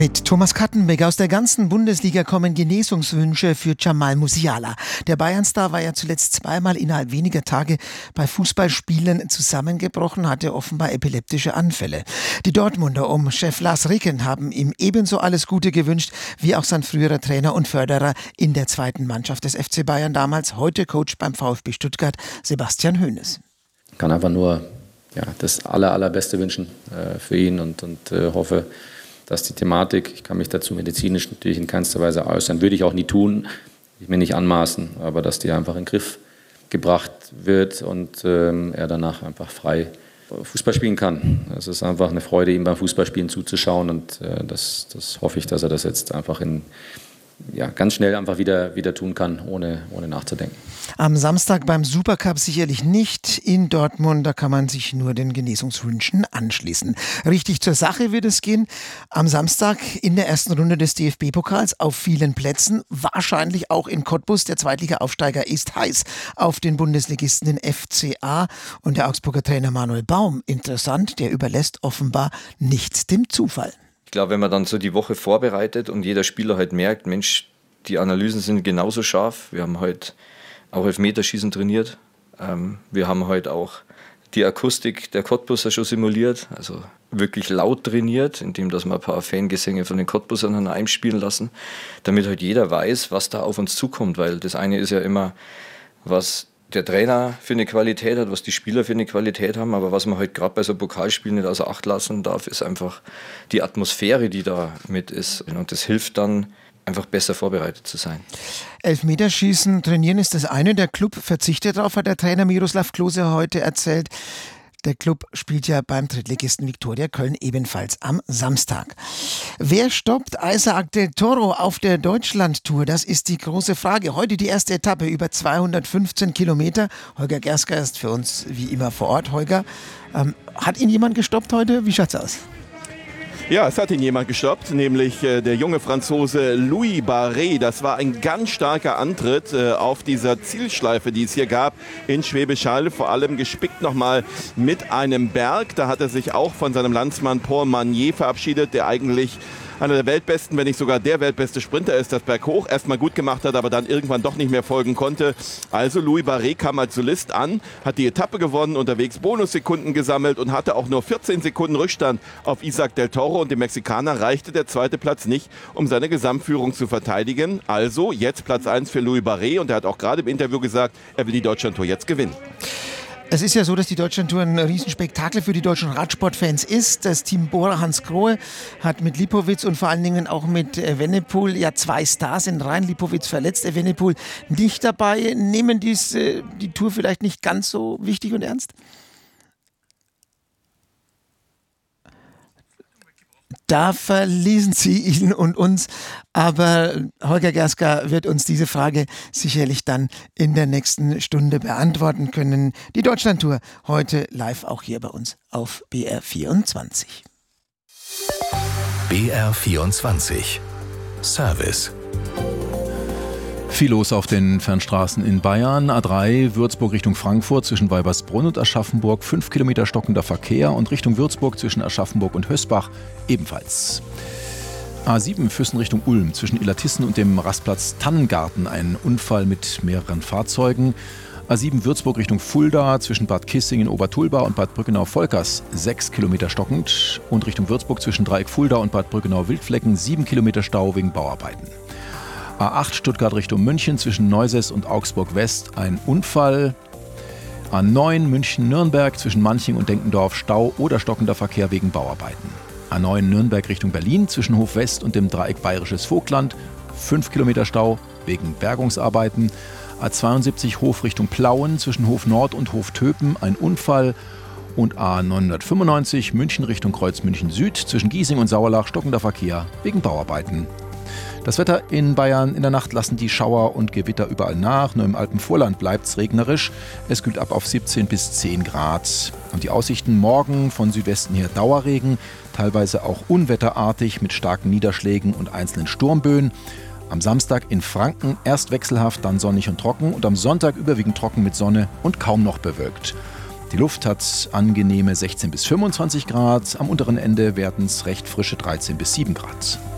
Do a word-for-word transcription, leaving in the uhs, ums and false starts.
Mit Thomas Kattenbeck. Aus der ganzen Bundesliga kommen Genesungswünsche für Jamal Musiala. Der Bayern-Star war ja zuletzt zweimal innerhalb weniger Tage bei Fußballspielen zusammengebrochen, hatte offenbar epileptische Anfälle. Die Dortmunder um Chef Lars Ricken haben ihm ebenso alles Gute gewünscht, wie auch sein früherer Trainer und Förderer in der zweiten Mannschaft des F C Bayern damals, heute Coach beim VfB Stuttgart, Sebastian Hoeneß. Ich kann einfach nur ja, das aller, allerbeste wünschen äh, für ihn und, und äh, hoffe, dass die Thematik, ich kann mich dazu medizinisch natürlich in keinster Weise äußern, würde ich auch nie tun, ich mir nicht anmaßen, aber dass die einfach in den Griff gebracht wird und ähm, er danach einfach frei Fußball spielen kann. Es ist einfach eine Freude, ihm beim Fußballspielen zuzuschauen und äh, das, das hoffe ich, dass er das jetzt einfach in ja, ganz schnell einfach wieder, wieder tun kann, ohne, ohne nachzudenken. Am Samstag beim Supercup sicherlich nicht in Dortmund, da kann man sich nur den Genesungswünschen anschließen. Richtig zur Sache wird es gehen. Am Samstag in der ersten Runde des D F B-Pokals auf vielen Plätzen, wahrscheinlich auch in Cottbus. Der Zweitliga-Aufsteiger ist heiß auf den Bundesligisten den F C A und der Augsburger Trainer Manuel Baum, interessant, der überlässt offenbar nichts dem Zufall. Ich glaube, wenn man dann so die Woche vorbereitet und jeder Spieler halt merkt, Mensch, die Analysen sind genauso scharf. Wir haben heute auch Elfmeterschießen trainiert. Ähm, wir haben heute auch die Akustik der Cottbuser schon simuliert, also wirklich laut trainiert, indem dass wir ein paar Fangesänge von den Cottbusern einspielen lassen, damit halt jeder weiß, was da auf uns zukommt. Weil das eine ist ja immer, was der Trainer für eine Qualität hat, was die Spieler für eine Qualität haben, aber was man halt gerade bei so Pokalspielen nicht außer Acht lassen darf, ist einfach die Atmosphäre, die da mit ist. Und das hilft dann, einfach besser vorbereitet zu sein. Elfmeterschießen trainieren ist das eine, der Club verzichtet darauf, hat der Trainer Miroslav Klose heute erzählt. Der Club spielt ja beim Drittligisten Viktoria Köln ebenfalls am Samstag. Wer stoppt Isaac del Toro auf der Deutschlandtour? Das ist die große Frage. Heute die erste Etappe über zweihundertfünfzehn Kilometer. Holger Gerska ist für uns wie immer vor Ort. Holger, ähm, hat ihn jemand gestoppt heute? Wie schaut's aus? Ja, es hat ihn jemand gestoppt, nämlich äh, der junge Franzose Louis Barret. Das war ein ganz starker Antritt äh, auf dieser Zielschleife, die es hier gab in Schwäbisch Hall. Vor allem gespickt nochmal mit einem Berg. Da hat er sich auch von seinem Landsmann Paul Magnier verabschiedet, der eigentlich einer der weltbesten, wenn nicht sogar der weltbeste Sprinter ist, das Berghoch erstmal gut gemacht hat, aber dann irgendwann doch nicht mehr folgen konnte. Also Louis Barret kam als Solist an, hat die Etappe gewonnen, unterwegs Bonussekunden gesammelt und hatte auch nur vierzehn Sekunden Rückstand auf Isaac del Toro und dem Mexikaner reichte der zweite Platz nicht, um seine Gesamtführung zu verteidigen. Also jetzt Platz eins für Louis Barret und er hat auch gerade im Interview gesagt, er will die Deutschlandtour jetzt gewinnen. Es ist ja so, dass die Deutschlandtour ein Riesenspektakel für die deutschen Radsportfans ist. Das Team Bora Hansgrohe hat mit Lipowitz und vor allen Dingen auch mit Evenepoel ja zwei Stars in Rhein. Lipowitz verletzt, Evenepoel nicht dabei. Nehmen dies, die Tour vielleicht nicht ganz so wichtig und ernst? Da verließen Sie ihn und uns, aber Holger Gerska wird uns diese Frage sicherlich dann in der nächsten Stunde beantworten können. Die Deutschlandtour heute live auch hier bei uns auf B R vierundzwanzig. B R vierundzwanzig Service. Viel los auf den Fernstraßen in Bayern. A drei Würzburg Richtung Frankfurt zwischen Weibersbrunn und Aschaffenburg. Fünf Kilometer stockender Verkehr und Richtung Würzburg zwischen Aschaffenburg und Hösbach ebenfalls. A sieben Füssen Richtung Ulm zwischen Illertissen und dem Rastplatz Tannengarten. Ein Unfall mit mehreren Fahrzeugen. A sieben Würzburg Richtung Fulda zwischen Bad Kissingen, Obertulba und Bad Brückenau-Volkers. Sechs Kilometer stockend. Und Richtung Würzburg zwischen Dreieck Fulda und Bad Brückenau-Wildflecken. Sieben Kilometer Stau wegen Bauarbeiten. A acht Stuttgart Richtung München zwischen Neusäß und Augsburg West ein Unfall. A neun München-Nürnberg zwischen Manching und Denkendorf Stau oder stockender Verkehr wegen Bauarbeiten. A neun Nürnberg Richtung Berlin zwischen Hof West und dem Dreieck Bayerisches Vogtland. fünf Kilometer Stau wegen Bergungsarbeiten. A zweiundsiebzig Hof Richtung Plauen zwischen Hof Nord und Hof Töpen ein Unfall. Und A neunhundertfünfundneunzig München Richtung Kreuz München Süd zwischen Giesing und Sauerlach stockender Verkehr wegen Bauarbeiten. Das Wetter in Bayern: in der Nacht lassen die Schauer und Gewitter überall nach. Nur im Alpenvorland bleibt es regnerisch. Es kühlt ab auf siebzehn bis zehn Grad. Und die Aussichten: morgen von Südwesten her Dauerregen, teilweise auch unwetterartig mit starken Niederschlägen und einzelnen Sturmböen. Am Samstag in Franken erst wechselhaft, dann sonnig und trocken. Und am Sonntag überwiegend trocken mit Sonne und kaum noch bewölkt. Die Luft hat angenehme sechzehn bis fünfundzwanzig Grad. Am unteren Ende werden es recht frische dreizehn bis sieben Grad.